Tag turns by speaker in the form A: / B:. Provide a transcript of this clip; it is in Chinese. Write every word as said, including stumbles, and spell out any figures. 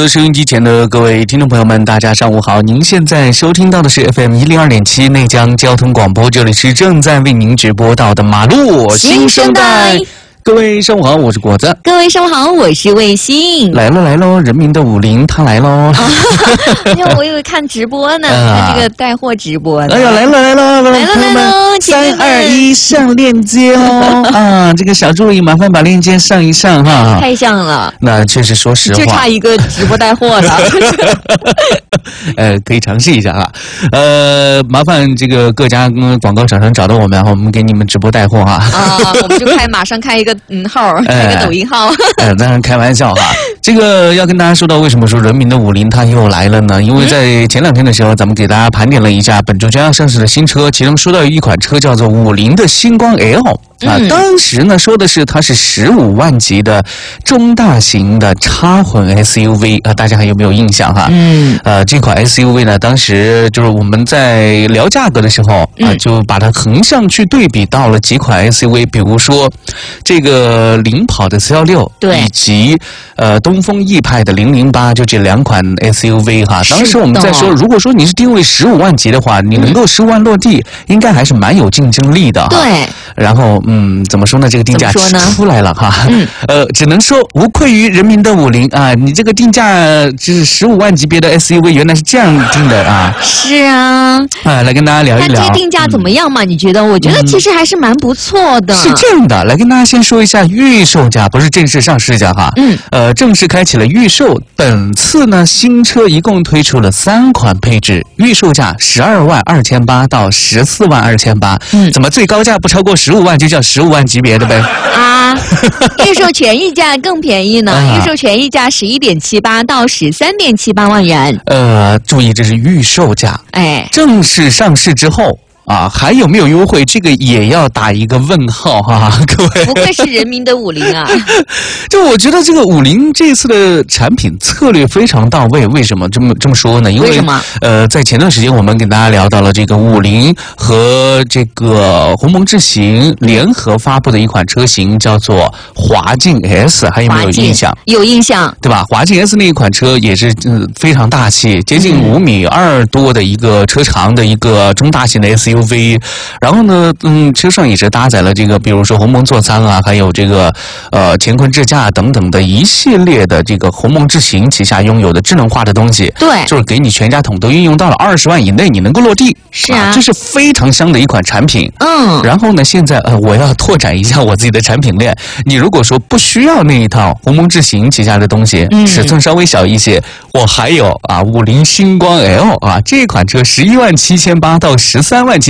A: 的收音机前的各位听众朋友们，大家上午好！您现在收听到的是 F M 一零二点七内江交通广播，这里是正在为您直播到的马路新生代。各位上午好，我是果子。
B: 各位上午好，我是卫星。
A: 来喽来喽，人民的武林他来喽！啊、
B: 因为我以为看直播呢，啊、看这个带货直播呢。
A: 哎呀，来了来了
B: 来了来了！
A: 三二一，上链接哦！啊，这个小助理麻烦把链接上一上哈。
B: 太像了。
A: 那确实，说实话，
B: 就差一个直播带货了。
A: 呃，可以尝试一下哈。呃，麻烦这个各家广告厂商找到我们，然后我们给你们直播带货哈。
B: 啊，我们就开马上开一个嗯号，开个抖音号。
A: 呃，当然开玩笑哈。这个要跟大家说到，为什么说人民的武林它又来了呢？因为在前两天的时候，咱们给大家盘点了一下本周将要上市的新车，其中说到一款车叫做武林的星光 L。啊，当时呢说的是它是十五万级的中大型的插混 S U V 啊，大家还有没有印象哈？嗯，呃，这款 S U V 呢，当时就是我们在聊价格的时候啊，就把它横向去对比到了几款 S U V， 比如说这个领跑的四一六，对，以及呃东风奕派的零零八，就这两款 S U V 哈。当时我们在说，如果说你是定位十五万级的话，你能够十五万落地，应该还是蛮有竞争力的哈。
B: 对，
A: 然后。嗯，怎么说呢？这个定价出来了哈，嗯，呃，只能说无愧于人民的武林啊！你这个定价就是十五万级别的 S U V， 原来是这样定的啊！
B: 是啊，
A: 啊，来跟大家聊一聊。
B: 那这定价怎么样嘛？嗯、你觉得？我觉得其实还是蛮不错的。
A: 是这样的，来跟大家先说一下预售价，不是正式上市价哈。嗯，呃，正式开启了预售。本次呢，新车一共推出了三款配置，预售价十二万二千八到十四万二千八。嗯，怎么最高价不超过十五万就叫十五万级别的呗？
B: 啊，预售权益价更便宜呢，啊、预售权益价十一点七八到十三点七八万元。
A: 呃，注意这是预售价，哎，正式上市之后。啊，还有没有优惠？这个也要打一个问号哈，各位。
B: 不愧是人民的武林啊！
A: 就我觉得这个武林这次的产品策略非常到位。为什么这么这么说呢？因为, 为什么呃，在前段时间我们给大家聊到了这个武林和这个鸿蒙智行联合发布的一款车型，叫做华劲 S， 还有没有印象？
B: 有印象，
A: 对吧？华劲 S 那一款车也是嗯非常大气，接近五米二多的一个车长的一个中大型的 S U V。然后呢，嗯，车上也是搭载了这个，比如说鸿蒙座舱啊，还有这个呃乾坤智驾等等的一系列的这个鸿蒙智行旗下拥有的智能化的东西。对，就是给你全家桶都运用到了二十万以内，你能够落地。是啊，啊这是非常香的一款产品。嗯，然后呢，现在呃我要拓展一下我自己的产品链。你如果说不需要那一套鸿蒙智行旗下的东西，嗯、尺寸稍微小一些，我还有啊武林星光 L 啊这款车十一万七千八到十三万。